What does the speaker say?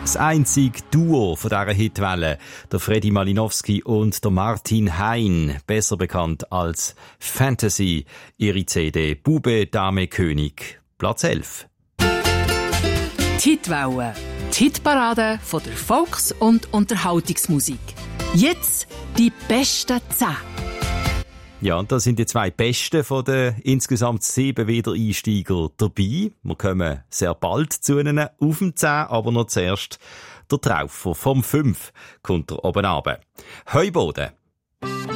Das einzige Duo von dieser Hitwelle, der Freddy Malinowski und der Martin Hein, besser bekannt als Fantasy, ihre CD Bube, Dame, König, Platz 11. Die Hitwelle, die Hitparade von der Volks- und Unterhaltungsmusik. Jetzt die besten 10. Ja, und da sind die 2 Besten von den insgesamt 7 Wiedereinsteiger dabei. Wir kommen sehr bald zu ihnen auf dem 10, aber noch zuerst der Traufer vom 5 kommt er oben runter. Heuboden.